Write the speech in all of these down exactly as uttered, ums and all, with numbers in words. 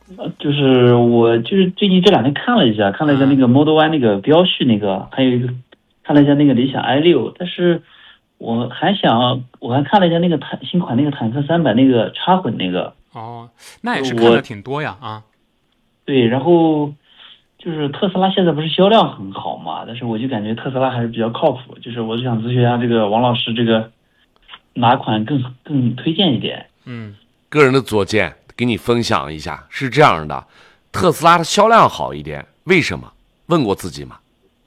呃就是我就是最近这两天看了一下，看了一下那个 Model Y 那个标序那个，还有一个看了一下那个理想 i 六，但是我还想我还看了一下那个坦新款那个坦克三百那个插混那个。 哦，那也是看的挺多呀啊。 对，然后就是特斯拉现在不是销量很好嘛，但是我就感觉特斯拉还是比较靠谱，就是我就想咨询一下这个王老师，这个哪款更更推荐一点？ 嗯， 个人的左见给你分享一下，是这样的，特斯拉的销量好一点，为什么？问过自己吗？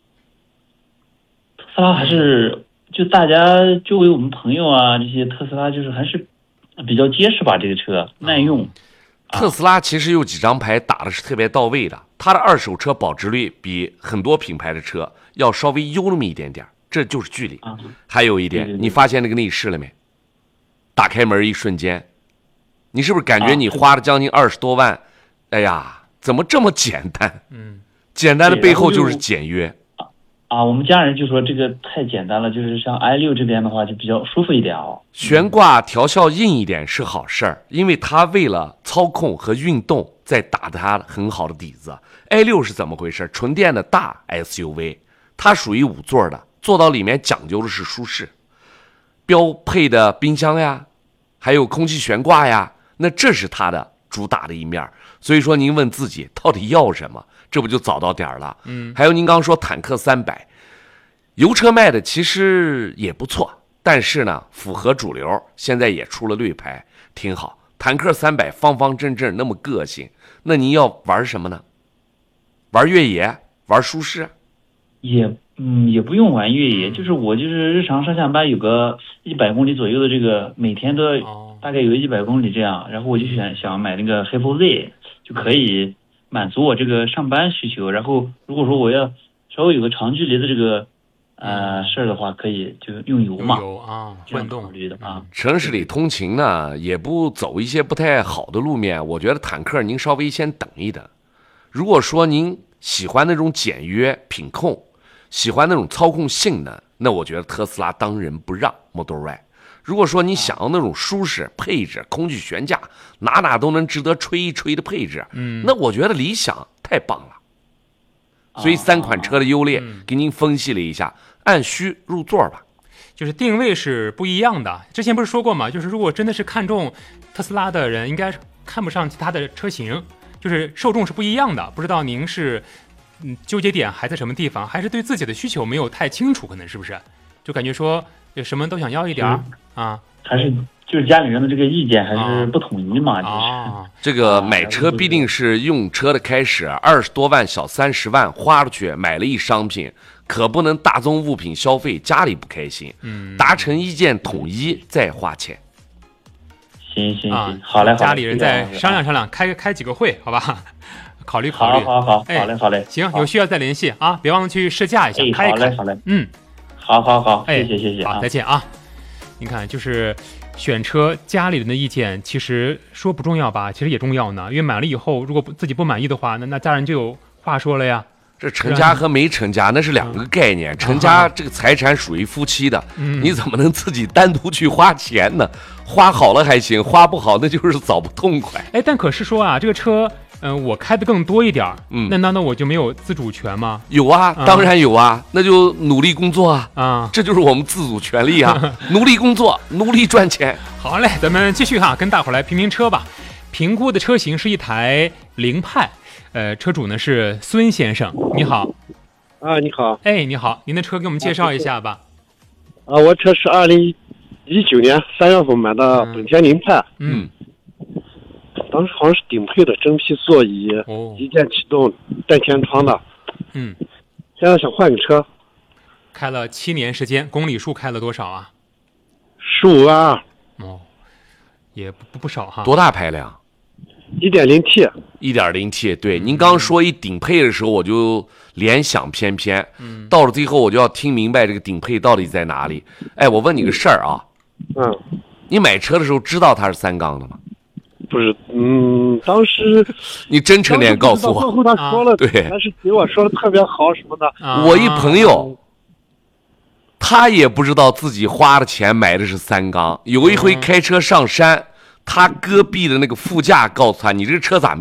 特斯拉还是就大家周围我们朋友啊，这些特斯拉就是还是比较结实吧，这个车耐用。 特斯拉其实有几张牌打的是特别到位的，它的二手车保值率比很多品牌的车要稍微优那么一点点，这就是距离。 啊， 还有一点， 对对对你发现那个内饰了没？打开门一瞬间，你是不是感觉啊你花了将近二十多万？哎呀，怎么这么简单？ 嗯， 简单的背后就是对然后就简约。 啊，我们家人就说这个太简单了，就是像 i 六这边的话就比较舒服一点哦。 悬挂调校硬一点是好事儿，因为它为了操控和运动在打它很好的底子。i 六是怎么回事？纯电的大 S U V， 它属于五座的，坐到里面讲究的是舒适，标配的冰箱呀，还有空气悬挂呀，那这是它的主打的一面。所以说您问自己到底要什么，这不就找到点儿了？ 嗯， 还有您刚说坦克三百，油车卖的其实也不错，但是呢，符合主流，现在也出了绿牌，挺好。坦克三百方方正正，那么个性，那您要玩什么呢？玩越野，玩舒适？ 也嗯也不用玩越野，就是我就是日常上下班有个一百公里左右的这个，每天都哦， 大概有一百公里这样，然后我就想想买那个黑 f Z，就可以满足我这个上班需求。然后如果说我要稍微有个长距离的这个呃事儿的话，可以就用油嘛， 有啊， 这样混动考虑的啊。 城市里通勤呢，也不走一些不太好的路面，我觉得坦克您稍微先等一等。如果说您喜欢那种简约品控，喜欢那种操控性能，那我觉得特斯拉当仁不让 Model Y。如果说你想要那种舒适配置，空气悬架哪哪都能值得吹一吹的配置， 嗯， 那我觉得理想太棒了。所以三款车的优劣给您分析了一下，按需入座吧。 就是定位是不一样的。之前不是说过吗？就是如果真的是看中特斯拉的人，应该看不上其他的车型，就是受众是不一样的。不知道您是嗯纠结点还在什么地方，还是对自己的需求没有太清楚？可能是不是？就感觉说什么都想要一点儿啊？ 还是就是家里人的这个意见还是不统一嘛？就是啊， 这个买车必定是用车的开始，二十多万小三十万花出去买了一商品，可不能大宗物品消费，家里不开心。 嗯， 达成意见统一再花钱。 行行啊行，好嘞，好嘞， 家里人再谢谢啊商量商量，开开几个会，好吧？考虑考好虑。 好好， 哎好嘞好嘞， 行， 好有需要再联系啊，别忘了去试驾一下， 哎， 开一开。 好嘞好嘞， 嗯， 好好好， 哎， 谢谢谢谢啊好，再。见啊！你看，就是选车，家里人的意见其实说不重要吧，其实也重要呢。因为买了以后，如果不自己不满意的话，那那家人就有话说了呀。 这成家和没成家那是两个概念，成家这个财产属于夫妻的， 嗯你怎么能自己单独去花钱呢？花好了还行，花不好那就是找不痛快。 哎，但可是说啊，这个车，嗯、我开的更多一点儿， 嗯那难道我就没有自主权吗？ 有啊，当然有啊，那就努力工作啊， 啊， 这就是我们自主权利啊，努力工作，努力赚钱。 好嘞，咱们继续哈，跟大伙儿来评评车吧。评估的车型是一台凌派，呃，车主呢是孙先生，你好。 啊，你好， 哎，你好，您的车给我们介绍一下吧。 啊，我车是二零一九年三月份买的本田凌派， 嗯， 当时好像是顶配的真皮座椅， 哦， 一键启动带天窗的， 嗯， 现在想换个车， 开了七年时间，公里数开了多少啊？ 十五万二， 哦，也不不不少哈。 多大排量？ 一点零 T， 一点零 T。对，您刚说一顶配的时候，我就联想翩翩。 嗯， 到了最后，我就要听明白这个顶配到底在哪里。哎，我问你个事儿啊， 嗯， 你买车的时候知道它是三缸的吗？ 不是，嗯，当时你真诚点告诉我。 过后他说了， 啊对但是给我说的特别好什么的， 啊我一朋友，他也不知道自己花的钱买的是三缸。有一回开车上山，他隔壁的那个副驾告诉他：“你这个车咋没